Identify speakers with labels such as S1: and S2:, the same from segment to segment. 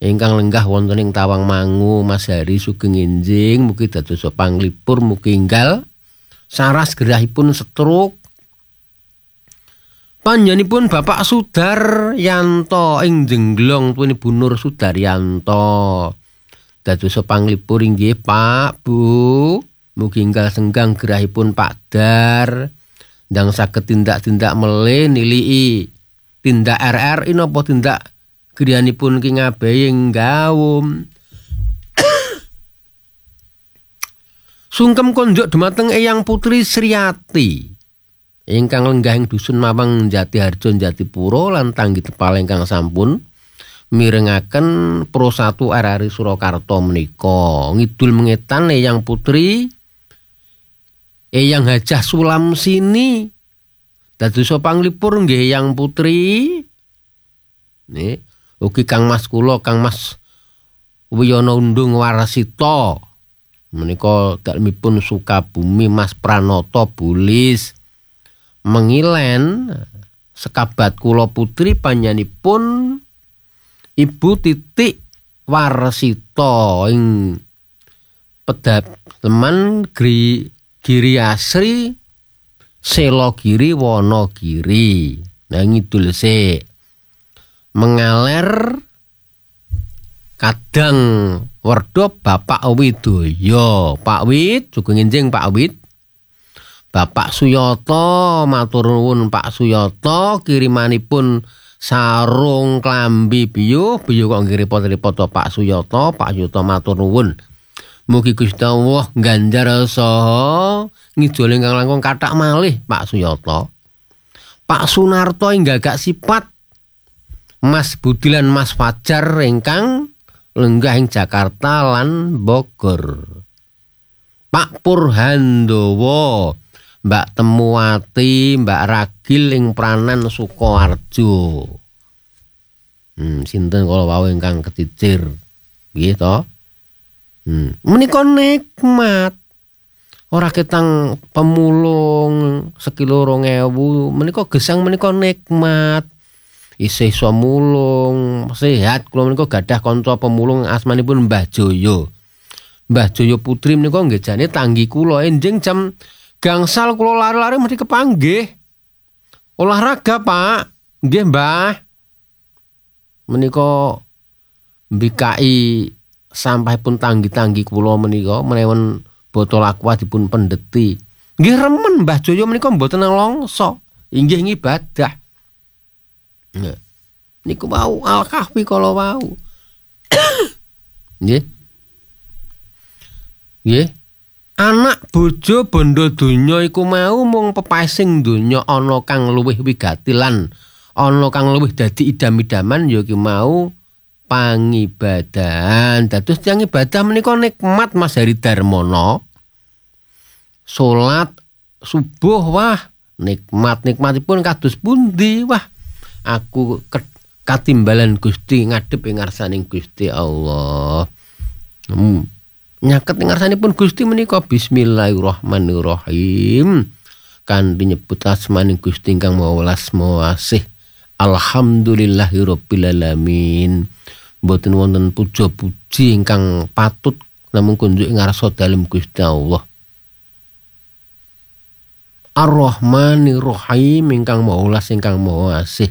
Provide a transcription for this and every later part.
S1: ingkang lenggah wonten ing Tawangmangu Mas Hari Sugeng Enjing mugi dados panglipur mugi enggal saras gerahipun setruk panjenenganipun Bapak Sudaryanto ing Jenglong tuwinipun Nur Sudaryanto dados panglipur inggih Pak Bu mugi enggal senggang gerahipun Pak Dar ndang saged tindak-tindak melih nilii tindak RRI napa tindak griyanipun Ki Ngabeying Gawum. Sungkem konjuk dumateng Eyang Putri Sriyati ingkang lenggah ing dusun Mawang Jatiharjo Jatipuro lan tanggi tepal ingkang sampun mirengaken Pro 1 RRI Surakarta menika. Ngidul mengetan Eyang Putri Eyang Hajah Sulamsini dados panglipur nggih Eyang Putri. Nih ugi Kang Mas kula Kang Mas Wiyono Undung Warsita menika dalemipun Sukabumi Mas Pranoto Bulis mengilen sekabat kula putri panjenenganipun Ibu Titik Warsita ing Pedaleman Giri Asri Selogiri Wonogiri. Nah ngidul sik mengaler kadang werda Bapak Widoyo Pak Wid Sugeng Enjing Pak Wid Bapak Suyoto matur nuwun Pak Suyoto kirimanipun sarung klambi biyu kok nggih repot-repot Pak Suyoto matur nuwun mugi Gusti Allah ngganjar saha ngidul ingkang langkung kathah malih Pak Suyoto. Pak Sunarto ing gagak sifat Mas Budi lan Mas Fajar ingkang lenggah ing Jakarta lan Bogor. Pak Purhandowo, Mbak Temuwati, Mbak Ragil ing Pranan Sukoharjo. Sinten kala wau ingkang keticir. Nggih to? Menika nikmat. Ora ketang pemulung sekilo 2000 menika gesang menika nikmat. Isih iso mulung sehat kula menika gadah kanca pemulung asmanipun Mbah Joyo. Mbah Joyo Putri menika nggih jane tanggi kula enjing jam gangsal kula lari-lari mesti kepanggih. Olahraga, Pak. Nggih, Mbah. Menika mbikai sampahipun tanggi-tanggi kula menika menawi botol aqua dipun pendeti. Nggih remen Mbah Joyo menika mboten nelongso. Inggih ngibadah. Nah, niku wau Al-Kahfi kala wau. Nggih. Nggih. Anak bojo bondo donya iku mau mung pepaesing donya ana kang luwih wigati lan ana kang luwih dadi idam-idaman ya ki mau pangibadahan. Dados tiyang ibadah menika nikmat Mas Hari Darmono. Salat subuh wah nikmatipun kados pundi wah. Aku katimbalan Gusti ngadhep ing ngarsaning Gusti Allah. Nyaket ing ngarsanipun Gusti menika bismillahirrahmanirrahim. Kanthi nyebut asmaning Gusti ingkang Maha Welas Maha Asih. Alhamdulillahirabbil alamin. Mboten wonten puja-puji ingkang patut namung kunjuk ing ngarsa dalem Gusti Allah. Ar-Rahmanir-Rahim ingkang Maha Welas ingkang Maha Asih.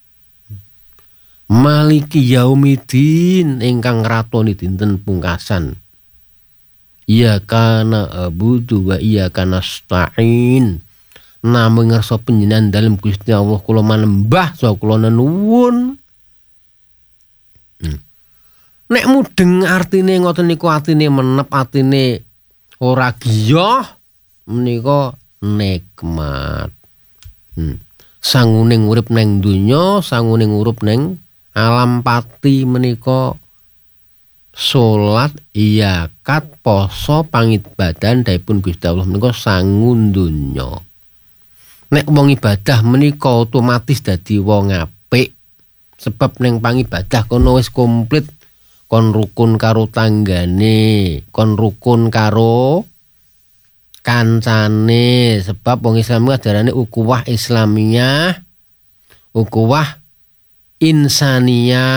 S1: Maliki Yaumiddin ingkang ratoni dinten pungkasan. Iyyaka na'budu wa iyyaka nasta'in. Namung ngarsa panjenengan dalem Gusti Allah kula manembah saha kula nuwun. Nek mudeng artine ngoten niku atine menep atine ora giyoh menika nikmat. Sanguning urip neng donya, sanguning urip neng alam pati menika salat, zakat, poso, pangibadan dipun Gusti Allah menika sangun donya. Nek wong ibadah menika otomatis dadi wong apik. Sebab neng pangibadah kono wis komplit, kon rukun karo tanggane, kon rukun karo kancane. Sebab wong Islam ajarane ukhuwah Islamiyah, ukhuwah insaniyah.